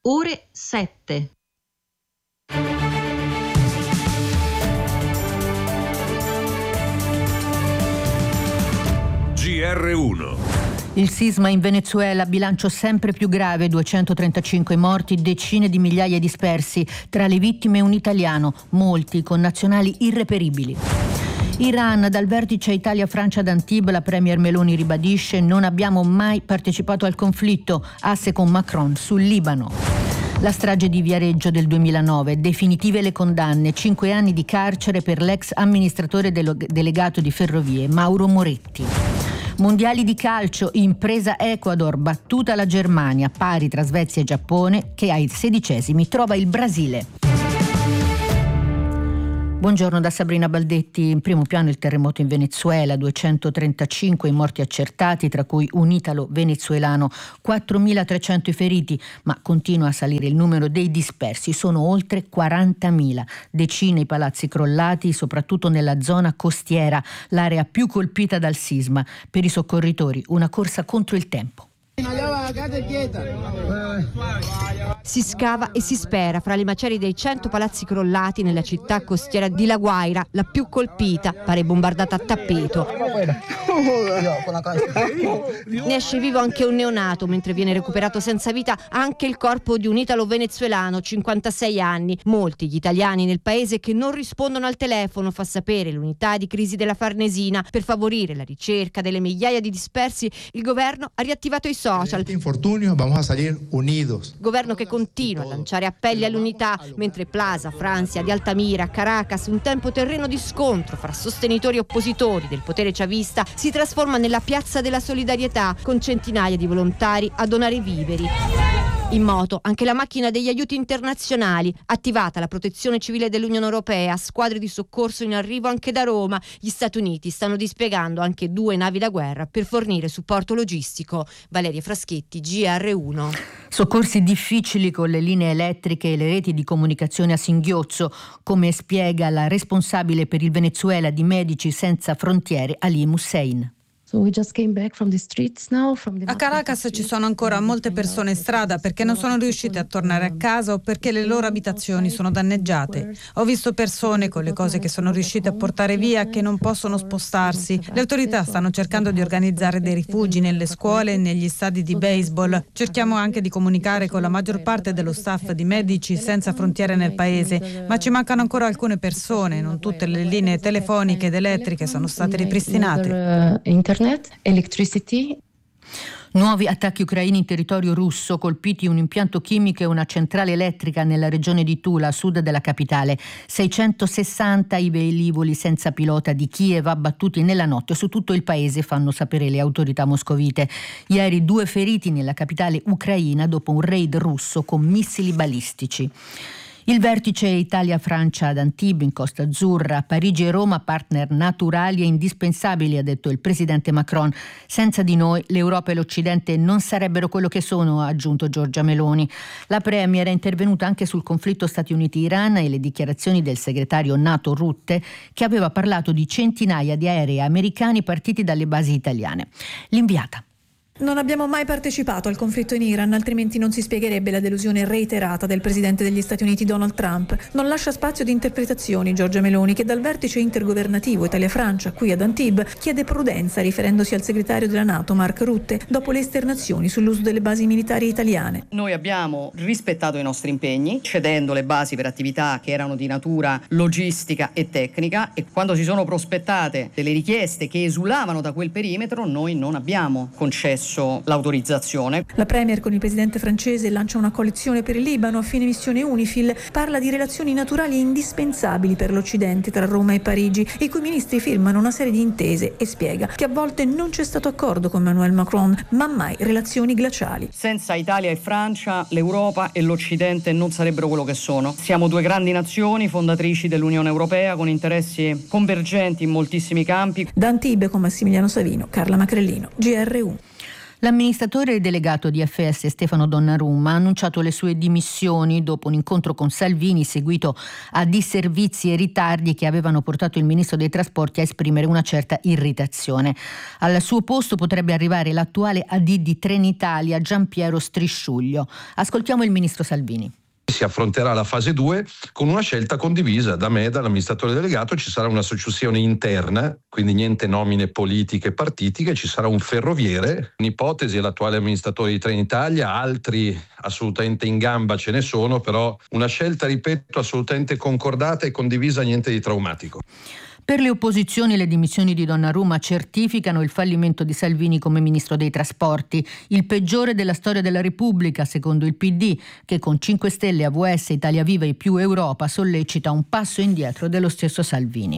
ore 7. GR1. Il sisma in Venezuela, bilancio sempre più grave, 235 morti, decine di migliaia dispersi, tra le vittime un italiano, molti connazionali irreperibili. Iran, dal vertice Italia-Francia ad Antibes, la premier Meloni ribadisce: non abbiamo mai partecipato al conflitto, asse con Macron sul Libano. La strage di Viareggio del 2009, definitive le condanne, 5 anni di carcere per l'ex amministratore delegato di Ferrovie, Mauro Moretti. Mondiali di calcio, impresa Ecuador, battuta la Germania, pari tra Svezia e Giappone, che ai 16esimi trova il Brasile. Buongiorno da Sabrina Baldetti. In primo piano il terremoto in Venezuela, 235 i morti accertati, tra cui un italo-venezuelano, 4.300 i feriti, ma continua a salire il numero dei dispersi, sono oltre 40.000. Decine i palazzi crollati, soprattutto nella zona costiera, l'area più colpita dal sisma. Per i soccorritori una corsa contro il tempo. Si scava e si spera fra le macerie dei 100 palazzi crollati nella città costiera di La Guaira, la più colpita, pare bombardata a tappeto. Ne esce vivo anche un neonato, mentre viene recuperato senza vita anche il corpo di un italo-venezuelano, 56 anni. Molti gli italiani nel paese che non rispondono al telefono, fa sapere l'unità di crisi della Farnesina. Per favorire la ricerca delle migliaia di dispersi, il governo ha riattivato i social. Governo che continua a lanciare appelli all'unità, mentre Plaza, Francia, di Altamira, Caracas, un tempo terreno di scontro fra sostenitori e oppositori del potere chavista, si trasforma nella piazza della solidarietà, con centinaia di volontari a donare viveri. In moto anche la macchina degli aiuti internazionali, attivata la protezione civile dell'Unione Europea, squadre di soccorso in arrivo anche da Roma. Gli Stati Uniti stanno dispiegando anche 2 navi da guerra per fornire supporto logistico. Valeria Fraschetti, GR1. Soccorsi difficili con le linee elettriche e le reti di comunicazione a singhiozzo, come spiega la responsabile per il Venezuela di Medici Senza Frontiere, Halim Hussein. A Caracas ci sono ancora molte persone in strada perché non sono riuscite a tornare a casa o perché le loro abitazioni sono danneggiate. Ho visto persone con le cose che sono riuscite a portare via che non possono spostarsi. Le autorità stanno cercando di organizzare dei rifugi nelle scuole e negli stadi di baseball. Cerchiamo anche di comunicare con la maggior parte dello staff di Medici Senza Frontiere nel paese, ma ci mancano ancora alcune persone. Non tutte le linee telefoniche ed elettriche sono state ripristinate. Electricity. Nuovi attacchi ucraini in territorio russo, colpiti un impianto chimico e una centrale elettrica nella regione di Tula, a sud della capitale. 660 i velivoli senza pilota di Kiev abbattuti nella notte su tutto il paese, fanno sapere le autorità moscovite. Ieri 2 feriti nella capitale ucraina dopo un raid russo con missili balistici. Il vertice Italia-Francia ad Antibes, in Costa Azzurra, Parigi e Roma, partner naturali e indispensabili, ha detto il presidente Macron. Senza di noi l'Europa e l'Occidente non sarebbero quello che sono, ha aggiunto Giorgia Meloni. La premier è intervenuta anche sul conflitto Stati Uniti-Iran e le dichiarazioni del segretario NATO Rutte, che aveva parlato di centinaia di aerei americani partiti dalle basi italiane. L'inviata. Non abbiamo mai partecipato al conflitto in Iran, altrimenti non si spiegherebbe la delusione reiterata del presidente degli Stati Uniti Donald Trump. Non lascia spazio di interpretazioni Giorgia Meloni, che dal vertice intergovernativo Italia-Francia qui ad Antibes chiede prudenza, riferendosi al segretario della NATO Mark Rutte dopo le esternazioni sull'uso delle basi militari italiane. Noi abbiamo rispettato i nostri impegni, cedendo le basi per attività che erano di natura logistica e tecnica, e quando si sono prospettate delle richieste che esulavano da quel perimetro, noi non abbiamo concesso l'autorizzazione. La premier con il presidente francese lancia una coalizione per il Libano a fine missione UNIFIL, parla di relazioni naturali indispensabili per l'Occidente tra Roma e Parigi, i cui ministri firmano una serie di intese, e spiega che a volte non c'è stato accordo con Emmanuel Macron, ma mai relazioni glaciali. Senza Italia e Francia, l'Europa e l'Occidente non sarebbero quello che sono. Siamo 2 grandi nazioni fondatrici dell'Unione Europea con interessi convergenti in moltissimi campi. Da Antibes con Massimiliano Savino, Carla Macrellino, GR1. L'amministratore delegato di FS Stefano Donnarumma ha annunciato le sue dimissioni dopo un incontro con Salvini seguito a disservizi e ritardi che avevano portato il ministro dei trasporti a esprimere una certa irritazione. Al suo posto potrebbe arrivare l'attuale AD di Trenitalia Gianpiero Strisciuglio. Ascoltiamo il ministro Salvini. Si affronterà la fase 2 con una scelta condivisa da me e dall'amministratore delegato. Ci sarà un'associazione interna, quindi niente nomine politiche e partitiche, ci sarà un ferroviere. In ipotesi è l'attuale amministratore di Trenitalia, altri assolutamente in gamba ce ne sono, però una scelta, ripeto, assolutamente concordata e condivisa, niente di traumatico. Per le opposizioni le dimissioni di Donnarumma certificano il fallimento di Salvini come ministro dei trasporti, il peggiore della storia della Repubblica, secondo il PD, che con 5 Stelle, AVS, Italia Viva e più Europa sollecita un passo indietro dello stesso Salvini.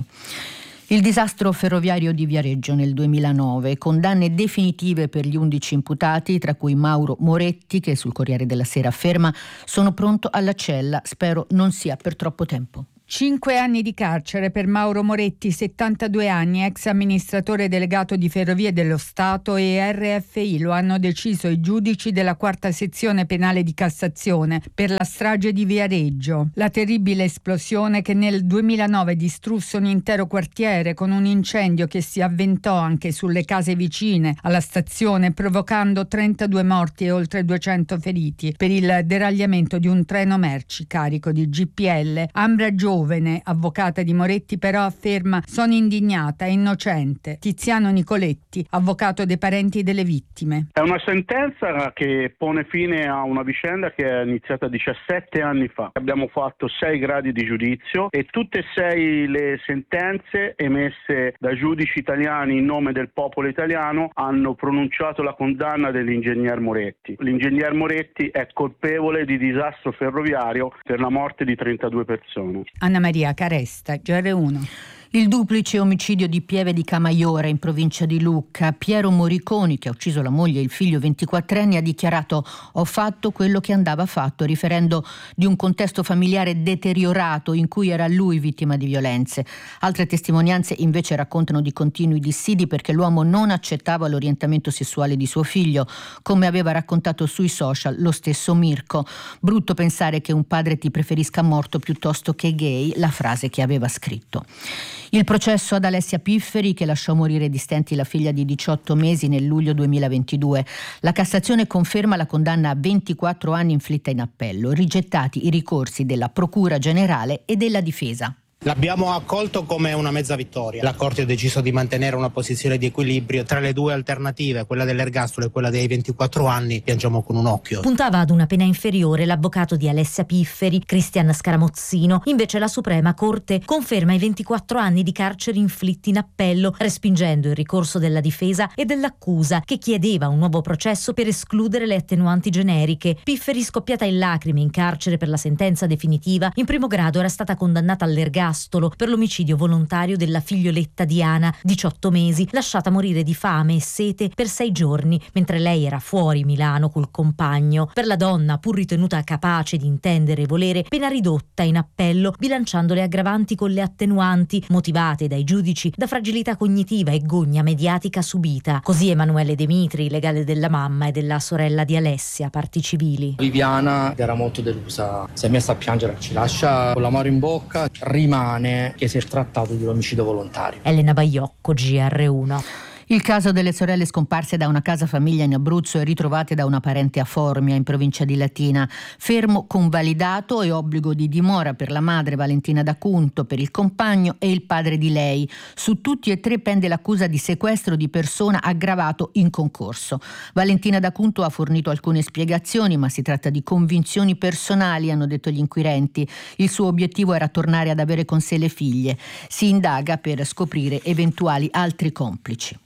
Il disastro ferroviario di Viareggio nel 2009, condanne definitive per gli 11 imputati, tra cui Mauro Moretti, che sul Corriere della Sera afferma: sono pronto alla cella, spero non sia per troppo tempo. 5 anni di carcere per Mauro Moretti, 72 anni, ex amministratore delegato di Ferrovie dello Stato e RFI. Lo hanno deciso i giudici della 4ª sezione penale di Cassazione per la strage di Viareggio. La terribile esplosione che nel 2009 distrusse un intero quartiere con un incendio che si avventò anche sulle case vicine alla stazione, provocando 32 morti e oltre 200 feriti per il deragliamento di un treno merci carico di GPL. Ambra Giovene, avvocata di Moretti, però afferma: sono indignata, è innocente. Tiziano Nicoletti, avvocato dei parenti delle vittime. È una sentenza che pone fine a una vicenda che è iniziata 17 anni fa. Abbiamo fatto 6 gradi di giudizio e tutte e 6 le sentenze emesse da giudici italiani in nome del popolo italiano hanno pronunciato la condanna dell'ingegner Moretti. L'ingegner Moretti è colpevole di disastro ferroviario per la morte di 32 persone. Anna Maria Caresta, GR1. Il duplice omicidio di Pieve di Camaiore in provincia di Lucca. Piero Moriconi, che ha ucciso la moglie e il figlio 24enne, ha dichiarato: ho fatto quello che andava fatto, riferendo di un contesto familiare deteriorato in cui era lui vittima di violenze. Altre testimonianze invece raccontano di continui dissidi perché l'uomo non accettava l'orientamento sessuale di suo figlio, come aveva raccontato sui social lo stesso Mirko. Brutto pensare che un padre ti preferisca morto piuttosto che gay, la frase che aveva scritto. Il processo ad Alessia Pifferi, che lasciò morire di stenti la figlia di 18 mesi nel luglio 2022. La Cassazione conferma la condanna a 24 anni inflitta in appello, rigettati i ricorsi della Procura Generale e della Difesa. L'abbiamo accolto come una mezza vittoria. La Corte ha deciso di mantenere una posizione di equilibrio tra le due alternative, quella dell'ergastolo e quella dei 24 anni. Piangiamo con un occhio. Puntava ad una pena inferiore l'avvocato di Alessia Pifferi, Cristian Scaramozzino. Invece la Suprema Corte conferma i 24 anni di carcere inflitti in appello, respingendo il ricorso della difesa e dell'accusa, che chiedeva un nuovo processo per escludere le attenuanti generiche. Pifferi, scoppiata in lacrime in carcere per la sentenza definitiva, in primo grado era stata condannata all'ergastolo per l'omicidio volontario della figlioletta Diana, 18 mesi, lasciata morire di fame e sete per 6 giorni, mentre lei era fuori Milano col compagno. Per la donna, pur ritenuta capace di intendere e volere, pena ridotta in appello, bilanciando le aggravanti con le attenuanti, motivate dai giudici da fragilità cognitiva e gogna mediatica subita. Così Emanuele De Mitri, legale della mamma e della sorella di Alessia, parti civili. Viviana era molto delusa, si è messa a piangere, ci lascia con l'amaro in bocca, rimane che si è trattato di un omicidio volontario. Elena Baiocco, GR1. Il caso delle sorelle scomparse da una casa famiglia in Abruzzo e ritrovate da una parente a Formia, in provincia di Latina. Fermo convalidato e obbligo di dimora per la madre Valentina D'Acunto, per il compagno e il padre di lei. Su tutti e 3 pende l'accusa di sequestro di persona aggravato in concorso. Valentina D'Acunto ha fornito alcune spiegazioni, ma si tratta di convinzioni personali, hanno detto gli inquirenti. Il suo obiettivo era tornare ad avere con sé le figlie. Si indaga per scoprire eventuali altri complici.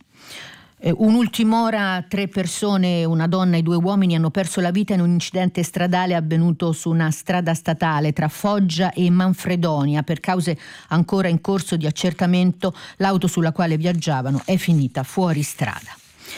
Un'ultima ora, 3 persone, una donna e 2 uomini hanno perso la vita in un incidente stradale avvenuto su una strada statale tra Foggia e Manfredonia. Per cause ancora in corso di accertamento, l'auto sulla quale viaggiavano è finita fuori strada.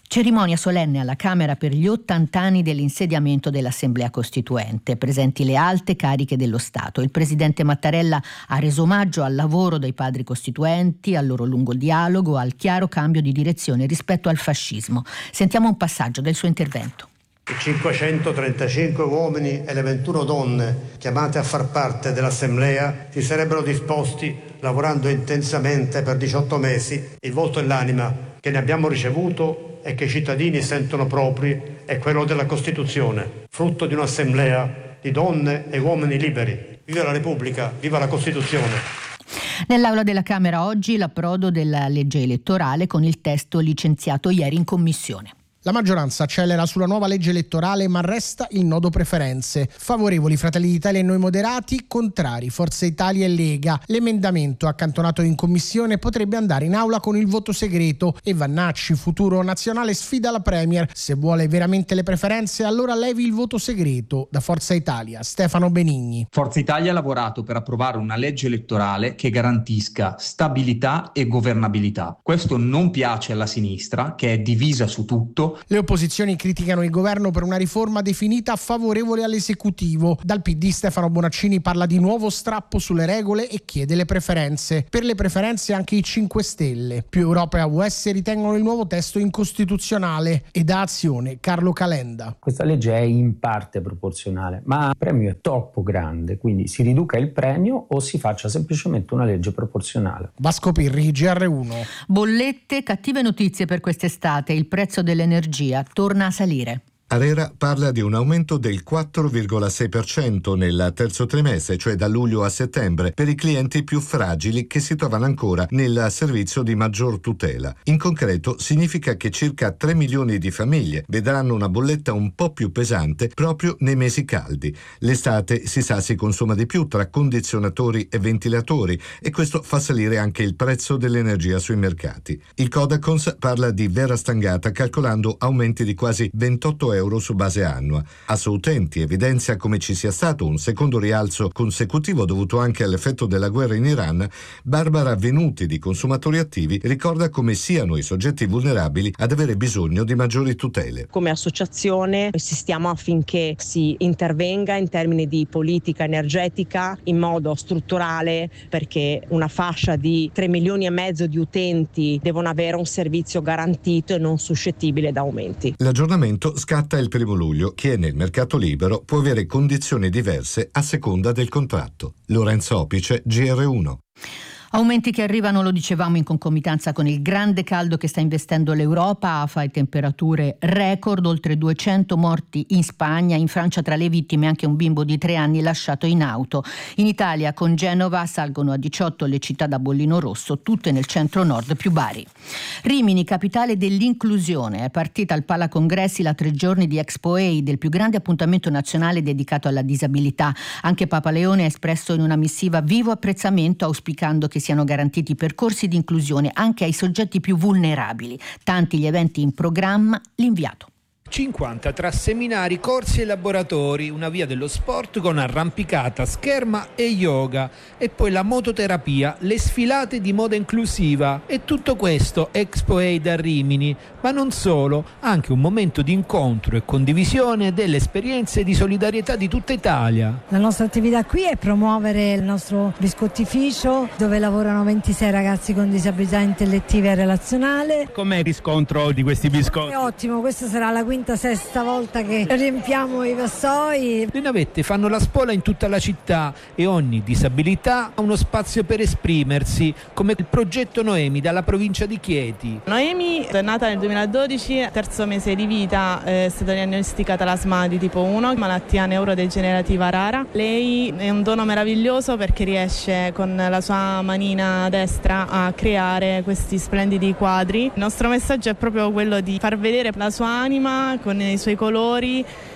Cerimonia solenne alla Camera per gli 80 anni dell'insediamento dell'Assemblea Costituente, presenti le alte cariche dello Stato. Il presidente Mattarella ha reso omaggio al lavoro dei padri costituenti, al loro lungo dialogo, al chiaro cambio di direzione rispetto al fascismo. Sentiamo un passaggio del suo intervento. I 535 uomini e le 21 donne chiamate a far parte dell'Assemblea si sarebbero disposti, lavorando intensamente per 18 mesi, il volto e l'anima che ne abbiamo ricevuto e che i cittadini sentono propri è quello della Costituzione, frutto di un'assemblea di donne e uomini liberi. Viva la Repubblica, viva la Costituzione! Nell'aula della Camera oggi l'approdo della legge elettorale con il testo licenziato ieri in commissione. La maggioranza accelera sulla nuova legge elettorale, ma resta il nodo preferenze. Favorevoli Fratelli d'Italia e Noi Moderati, contrari Forza Italia e Lega. L'emendamento accantonato in commissione potrebbe andare in aula con il voto segreto e Vannacci, Futuro Nazionale, sfida la Premier. Se vuole veramente le preferenze, allora levi il voto segreto. Da Forza Italia, Stefano Benigni. Forza Italia ha lavorato per approvare una legge elettorale che garantisca stabilità e governabilità. Questo non piace alla sinistra, che è divisa su tutto. Le opposizioni criticano il governo per una riforma definita favorevole all'esecutivo. Dal PD Stefano Bonaccini parla di nuovo strappo sulle regole e chiede le preferenze. Per le preferenze anche i 5 Stelle. Più Europa e AUS ritengono il nuovo testo incostituzionale. E da Azione Carlo Calenda. Questa legge è in parte proporzionale, ma il premio è troppo grande, quindi si riduca il premio o si faccia semplicemente una legge proporzionale. Vasco Pirri, GR1. Bollette, cattive notizie per quest'estate. Il prezzo dell'energia torna a salire. ARERA parla di un aumento del 4,6% nel terzo trimestre, cioè da luglio a settembre, per i clienti più fragili che si trovano ancora nel servizio di maggior tutela. In concreto significa che circa 3 milioni di famiglie vedranno una bolletta un po' più pesante proprio nei mesi caldi. L'estate, si sa, si consuma di più tra condizionatori e ventilatori e questo fa salire anche il prezzo dell'energia sui mercati. Il Codacons parla di vera stangata calcolando aumenti di quasi 28 euro su base annua. Assoutenti evidenzia come ci sia stato un secondo rialzo consecutivo dovuto anche all'effetto della guerra in Iran. Barbara Venuti di Consumatori Attivi ricorda come siano i soggetti vulnerabili ad avere bisogno di maggiori tutele. Come associazione insistiamo affinché si intervenga in termini di politica energetica in modo strutturale, perché una fascia di 3 milioni e mezzo di utenti devono avere un servizio garantito e non suscettibile da aumenti. L'aggiornamento scatta il 1 luglio. Chi è nel mercato libero può avere condizioni diverse a seconda del contratto. Lorenzo Opice, GR1. Aumenti che arrivano, lo dicevamo, in concomitanza con il grande caldo che sta investendo l'Europa, afa e temperature record, oltre 200 morti in Spagna, in Francia tra le vittime anche un bimbo di 3 anni lasciato in auto. In Italia con Genova salgono a 18 le città da bollino rosso, tutte nel centro-nord più Bari. Rimini, capitale dell'inclusione, è partita al Palacongressi la 3 giorni di Expo Aid, il più grande appuntamento nazionale dedicato alla disabilità. Anche Papa Leone ha espresso in una missiva vivo apprezzamento, auspicando che siano garantiti percorsi di inclusione anche ai soggetti più vulnerabili. Tanti gli eventi in programma, l'inviato. 50 tra seminari, corsi e laboratori, una via dello sport con arrampicata, scherma e yoga, e poi la mototerapia, le sfilate di moda inclusiva, e tutto questo Expo Aid a Rimini, ma non solo, anche un momento di incontro e condivisione delle esperienze di solidarietà di tutta Italia. La nostra attività qui è promuovere il nostro biscottificio, dove lavorano 26 ragazzi con disabilità intellettiva e relazionale. Com'è il riscontro di questi biscotti? È ottimo, questa sarà la sesta volta che riempiamo i vassoi. Le navette fanno la spola in tutta la città e ogni disabilità ha uno spazio per esprimersi, come il progetto Noemi dalla provincia di Chieti. Noemi è nata nel 2012, terzo mese di vita, è stata diagnosticata l'asma di tipo 1, malattia neurodegenerativa rara. Lei è un dono meraviglioso perché riesce con la sua manina destra a creare questi splendidi quadri. Il nostro messaggio è proprio quello di far vedere la sua anima con i suoi colori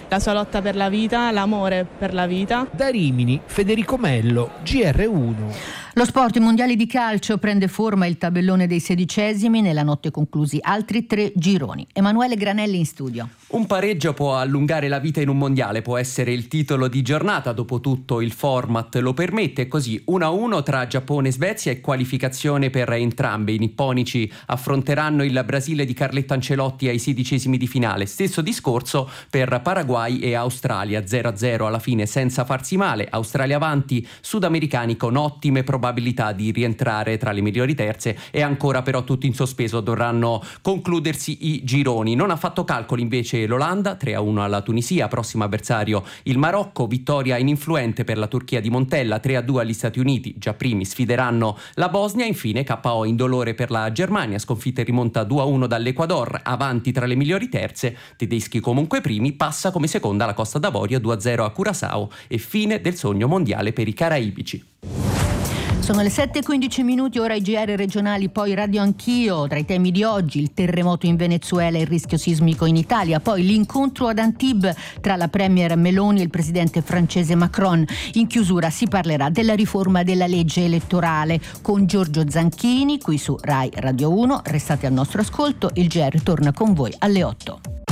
la sua lotta per la vita, l'amore per la vita. Da Rimini, Federico Mello, GR1. Lo sport, i mondiali di calcio, prende forma il tabellone dei 16esimi, nella notte conclusi altri 3 gironi. Emanuele Granelli in studio. Un pareggio può allungare la vita in un mondiale, può essere il titolo di giornata, dopotutto il format lo permette, così 1-1 tra Giappone e Svezia e qualificazione per entrambi. I nipponici affronteranno il Brasile di Carletto Ancelotti ai 16esimi di finale, stesso discorso per Paraguay e Australia, 0-0 alla fine senza farsi male, Australia avanti, sudamericani con ottime probabilità di rientrare tra le migliori terze e ancora però tutti in sospeso, dovranno concludersi i gironi. Non ha fatto calcoli invece l'Olanda, 3-1 alla Tunisia, prossimo avversario il Marocco, vittoria ininfluente per la Turchia di Montella, 3-2 agli Stati Uniti, già primi sfideranno la Bosnia, infine KO indolore per la Germania, sconfitta e rimonta 2-1 dall'Ecuador, avanti tra le migliori terze, tedeschi comunque primi, passa come seconda la Costa d'Avorio 2-0 a Curaçao e fine del sogno mondiale per i caraibici. Sono le 7:15, ora i GR regionali, poi Radio Anch'io. Tra i temi di oggi il terremoto in Venezuela e il rischio sismico in Italia, poi l'incontro ad Antibes tra la premier Meloni e il presidente francese Macron. In chiusura si parlerà della riforma della legge elettorale con Giorgio Zanchini qui su Rai Radio 1. Restate al nostro ascolto, il GR torna con voi alle 8.